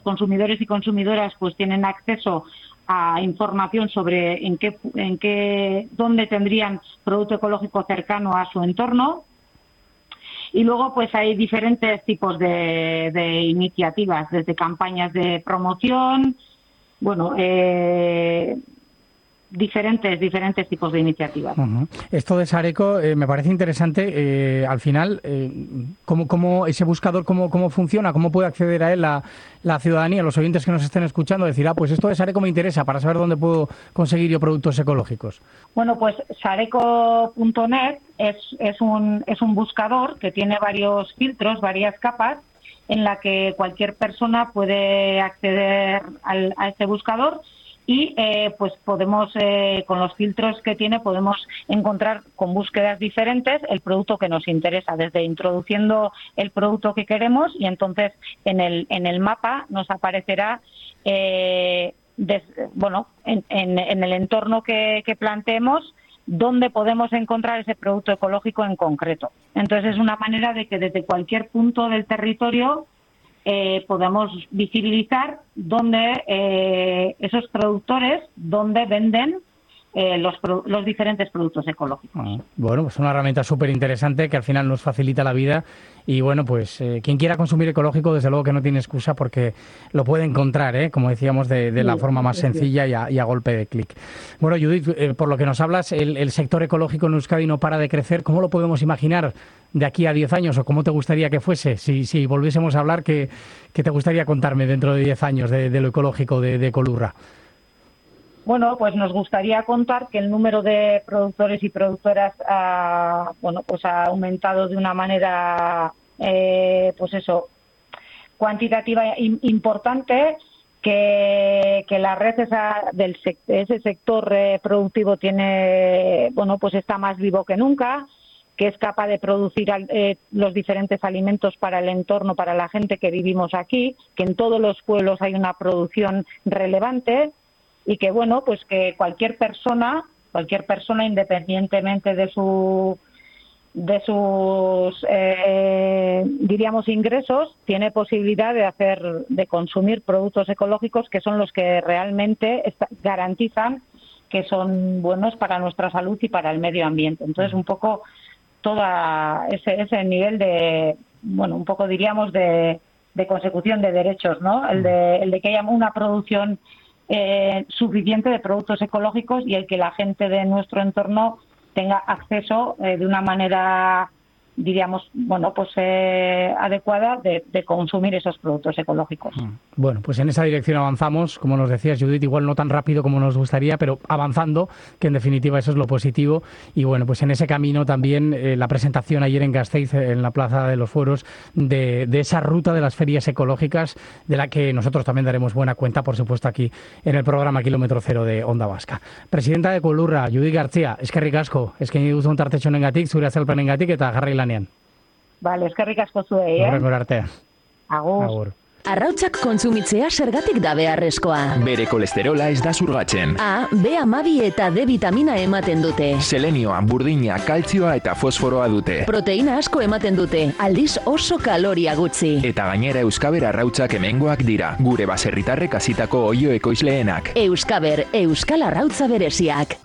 consumidores y consumidoras pues tienen acceso a información sobre dónde tendrían producto ecológico cercano a su entorno. Y luego pues hay diferentes tipos de iniciativas, desde campañas de promoción, diferentes tipos de iniciativas. Uh-huh. Esto de Sareco me parece interesante. Al final, ¿cómo ese buscador cómo funciona? ¿Cómo puede acceder a él la ciudadanía, los oyentes que nos estén escuchando? Decir, pues esto de Sareco me interesa para saber dónde puedo conseguir yo productos ecológicos. Bueno, pues sareco.net es un buscador que tiene varios filtros, varias capas, en la que cualquier persona puede acceder a este buscador. Y pues podemos, con los filtros que tiene, podemos encontrar con búsquedas diferentes el producto que nos interesa, desde introduciendo el producto que queremos, y entonces en el mapa nos aparecerá, en el entorno que planteemos, dónde podemos encontrar ese producto ecológico en concreto. Entonces es una manera de que desde cualquier punto del territorio podemos visibilizar dónde esos productores, dónde venden los diferentes productos ecológicos. Bueno, pues una herramienta súper interesante que al final nos facilita la vida. Y bueno, pues quien quiera consumir ecológico, desde luego que no tiene excusa, porque lo puede encontrar, como decíamos, de la forma más sencilla y a golpe de clic. Bueno, Judith, por lo que nos hablas, el sector ecológico en Euskadi no para de crecer. ¿Cómo lo podemos imaginar de aquí a 10 años, o cómo te gustaría que fuese? Si volviésemos a hablar, ¿qué te gustaría contarme dentro de 10 años de lo ecológico de Ecolurra? Bueno, pues nos gustaría contar que el número de productores y productoras ha aumentado de una manera, cuantitativa importante, que la red ese sector productivo tiene, está más vivo que nunca, que es capaz de producir los diferentes alimentos para el entorno, para la gente que vivimos aquí, que en todos los pueblos hay una producción relevante. Y que que cualquier persona, independientemente de sus diríamos ingresos, tiene posibilidad de consumir productos ecológicos, que son los que realmente garantizan que son buenos para nuestra salud y para el medio ambiente. Entonces, un poco todo ese nivel de, un poco diríamos de consecución de derechos, ¿no? El de que haya una producción suficiente de productos ecológicos, y el que la gente de nuestro entorno tenga acceso de una manera, diríamos, adecuada de consumir esos productos ecológicos. Bueno, pues en esa dirección avanzamos, como nos decías, Judith, igual no tan rápido como nos gustaría, pero avanzando, que en definitiva eso es lo positivo. Y bueno, pues en ese camino también la presentación ayer en Gasteiz, en la Plaza de los Fueros, de esa ruta de las ferias ecológicas, de la que nosotros también daremos buena cuenta, por supuesto, aquí en el programa Kilómetro Cero de Onda Vasca. Presidenta de Ecolurra, Judith García, eskerrik asko, eskaini duzun tarte honengatik, zure azalpenengatik, eta jarrai lanean. Vale, eskerrik asko zuei, Horrengora arte. Agur. Arrautzak kontsumitzea zergatik da beharrezkoa? Bere kolesterola ez da zurgatzen. A, B12 eta D vitamina ematen dute. Selenioa, burdina, kaltzioa eta fosforoa dute. Proteina asko ematen dute, aldiz oso kaloria gutxi. Eta gainera Euskaber arrautzak hemengoak dira, gure baserritarrek hasitako oio ekoizleenak. Euskaber, Euskal Arrautza bereziak.